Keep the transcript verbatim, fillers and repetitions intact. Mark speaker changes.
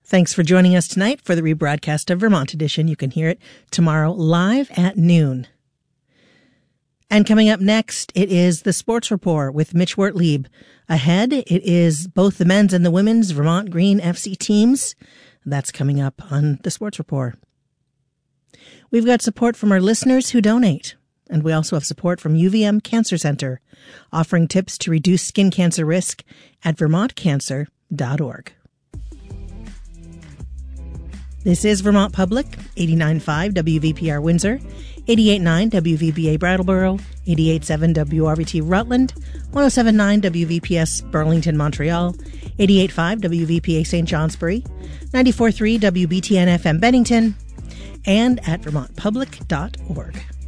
Speaker 1: Thanks for joining us tonight for the rebroadcast of Vermont Edition. You can hear it tomorrow live at noon. And coming up next, it is the Sports Report with Mitch Wertlieb. Ahead, it is both the men's and the women's Vermont Green F C teams. That's coming up on the Sports Report. We've got support from our listeners who donate. And we also have support from U V M Cancer Center, offering tips to reduce skin cancer risk at vermont cancer dot org. This is Vermont Public, eighty-nine point five W V P R Windsor, eighty-eight point nine W V B A Brattleboro, eighty-eight point seven W R V T Rutland, one oh seven point nine W V P S Burlington, Montreal, eighty-eight point five W V P A Saint Johnsbury, ninety-four point three W B T N F M Bennington, and at vermont public dot org.